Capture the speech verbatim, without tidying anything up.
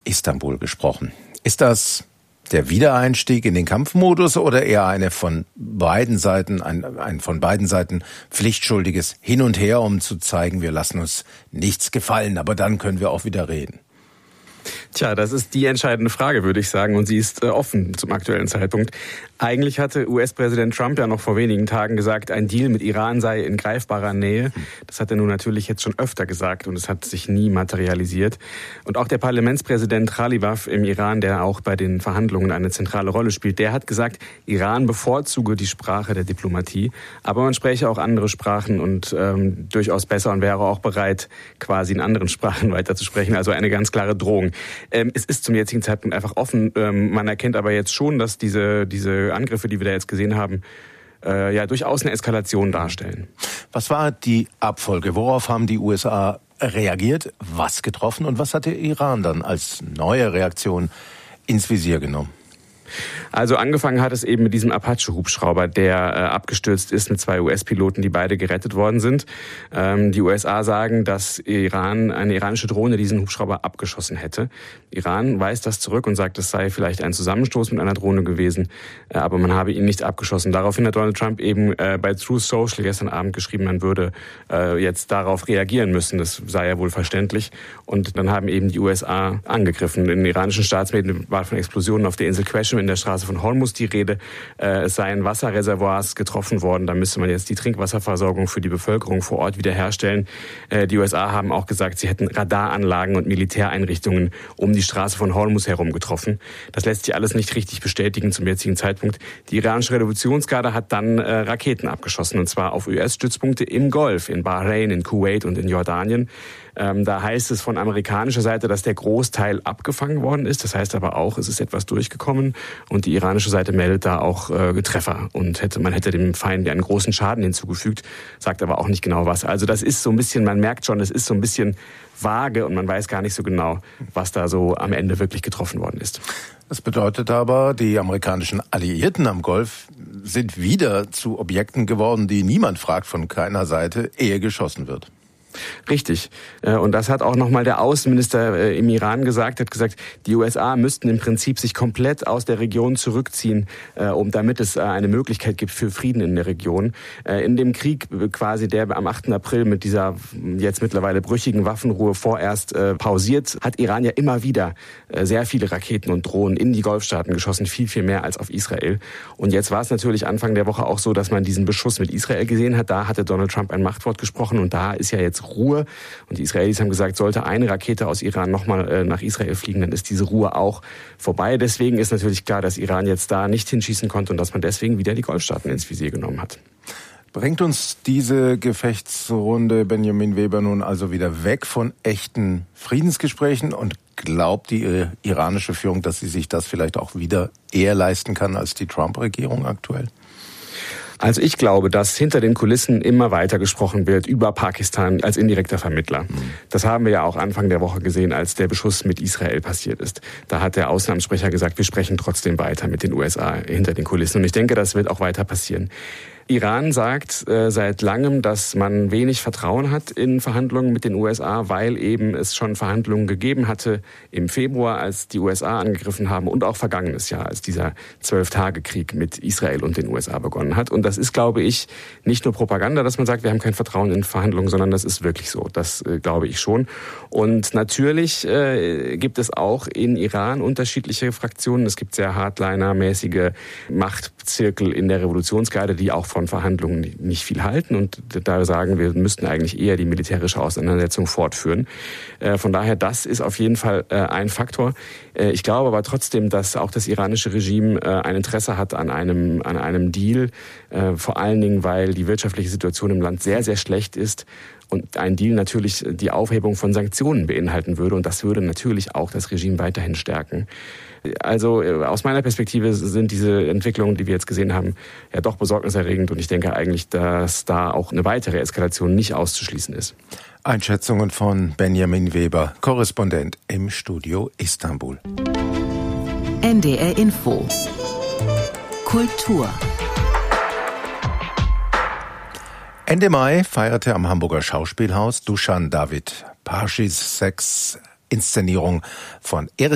Istanbul gesprochen. Ist das der Wiedereinstieg in den Kampfmodus oder eher eine von beiden Seiten, ein, ein von beiden Seiten pflichtschuldiges Hin und Her, um zu zeigen, wir lassen uns nichts gefallen, aber dann können wir auch wieder reden? Tja, das ist die entscheidende Frage, würde ich sagen, und sie ist äh, offen zum aktuellen Zeitpunkt. Eigentlich hatte U S-Präsident Trump ja noch vor wenigen Tagen gesagt, ein Deal mit Iran sei in greifbarer Nähe. Das hat er nun natürlich jetzt schon öfter gesagt und es hat sich nie materialisiert. Und auch der Parlamentspräsident Khalibaf im Iran, der auch bei den Verhandlungen eine zentrale Rolle spielt, der hat gesagt, Iran bevorzuge die Sprache der Diplomatie, aber man spreche auch andere Sprachen und ähm, durchaus besser und wäre auch bereit, quasi in anderen Sprachen weiterzusprechen. Also eine ganz klare Drohung. Ähm, es ist zum jetzigen Zeitpunkt einfach offen. Ähm, man erkennt aber jetzt schon, dass diese diese Angriffe, die wir da jetzt gesehen haben, äh, ja durchaus eine Eskalation darstellen. Was war die Abfolge? Worauf haben die U S A reagiert? Was getroffen? Und was hat der Iran dann als neue Reaktion ins Visier genommen? Also angefangen hat es eben mit diesem Apache-Hubschrauber, der äh, abgestürzt ist mit zwei U S-Piloten, die beide gerettet worden sind. Ähm, die U S A sagen, dass Iran, eine iranische Drohne diesen Hubschrauber abgeschossen hätte. Iran weist das zurück und sagt, es sei vielleicht ein Zusammenstoß mit einer Drohne gewesen, äh, aber man habe ihn nicht abgeschossen. Daraufhin hat Donald Trump eben äh, bei Truth Social gestern Abend geschrieben, man würde äh, jetzt darauf reagieren müssen. Das sei ja wohl verständlich. Und dann haben eben die U S A angegriffen. In den iranischen Staatsmedien war von Explosionen auf der Insel Qashem in der Straße von Hormuz die Rede. Äh, es seien Wasserreservoirs getroffen worden. Da müsste man jetzt die Trinkwasserversorgung für die Bevölkerung vor Ort wiederherstellen. Äh, die U S A haben auch gesagt, sie hätten Radaranlagen und Militäreinrichtungen um die Straße von Hormuz herum getroffen. Das lässt sich alles nicht richtig bestätigen zum jetzigen Zeitpunkt. Die iranische Revolutionsgarde hat dann äh, Raketen abgeschossen, und zwar auf U S-Stützpunkte im Golf, in Bahrain, in Kuwait und in Jordanien. Ähm, da heißt es von amerikanischer Seite, dass der Großteil abgefangen worden ist. Das heißt aber auch, es ist etwas durchgekommen, und die iranische Seite meldet da auch äh, Treffer und hätte, man hätte dem Feind einen großen Schaden hinzugefügt, sagt aber auch nicht genau was. Also das ist so ein bisschen, man merkt schon, es ist so ein bisschen vage und man weiß gar nicht so genau, was da so am Ende wirklich getroffen worden ist. Das bedeutet aber, die amerikanischen Alliierten am Golf sind wieder zu Objekten geworden, die niemand fragt von keiner Seite, ehe geschossen wird. Richtig. Und das hat auch nochmal der Außenminister im Iran gesagt, hat gesagt, die U S A müssten im Prinzip sich komplett aus der Region zurückziehen, um damit es eine Möglichkeit gibt für Frieden in der Region. In dem Krieg quasi, der am achten April mit dieser jetzt mittlerweile brüchigen Waffenruhe vorerst pausiert, hat Iran ja immer wieder sehr viele Raketen und Drohnen in die Golfstaaten geschossen, viel, viel mehr als auf Israel. Und jetzt war es natürlich Anfang der Woche auch so, dass man diesen Beschuss mit Israel gesehen hat. Da hatte Donald Trump ein Machtwort gesprochen und da ist ja jetzt Ruhe. Und die Israelis haben gesagt, sollte eine Rakete aus Iran nochmal nach Israel fliegen, dann ist diese Ruhe auch vorbei. Deswegen ist natürlich klar, dass Iran jetzt da nicht hinschießen konnte und dass man deswegen wieder die Golfstaaten ins Visier genommen hat. Bringt uns diese Gefechtsrunde, Benjamin Weber, nun also wieder weg von echten Friedensgesprächen, und glaubt die iranische Führung, dass sie sich das vielleicht auch wieder eher leisten kann als die Trump-Regierung aktuell? Also ich glaube, dass hinter den Kulissen immer weiter gesprochen wird über Pakistan als indirekter Vermittler. Das haben wir ja auch Anfang der Woche gesehen, als der Beschuss mit Israel passiert ist. Da hat der Außenamtssprecher gesagt, wir sprechen trotzdem weiter mit den U S A hinter den Kulissen. Und ich denke, das wird auch weiter passieren. Iran sagt äh, seit langem, dass man wenig Vertrauen hat in Verhandlungen mit den U S A, weil eben es schon Verhandlungen gegeben hatte im Februar, als die U S A angegriffen haben, und auch vergangenes Jahr, als dieser Zwölf-Tage-Krieg mit Israel und den U S A begonnen hat. Und das ist, glaube ich, nicht nur Propaganda, dass man sagt, wir haben kein Vertrauen in Verhandlungen, sondern das ist wirklich so. Das äh, glaube ich schon. Und natürlich äh, gibt es auch in Iran unterschiedliche Fraktionen. Es gibt sehr Hardliner-mäßige Machtzirkel in der Revolutionsgarde, die auch von Verhandlungen nicht viel halten und da sagen, wir müssten eigentlich eher die militärische Auseinandersetzung fortführen. Von daher, das ist auf jeden Fall ein Faktor. Ich glaube aber trotzdem, dass auch das iranische Regime ein Interesse hat an einem, an einem Deal, vor allen Dingen, weil die wirtschaftliche Situation im Land sehr, sehr schlecht ist. Und ein Deal natürlich die Aufhebung von Sanktionen beinhalten würde. Und das würde natürlich auch das Regime weiterhin stärken. Also aus meiner Perspektive sind diese Entwicklungen, die wir jetzt gesehen haben, ja doch besorgniserregend. Und ich denke eigentlich, dass da auch eine weitere Eskalation nicht auszuschließen ist. Einschätzungen von Benjamin Weber, Korrespondent im Studio Istanbul. N D R Info. Kultur. Ende Mai feierte am Hamburger Schauspielhaus Dusan David Parshis Sex-Inszenierung von Erik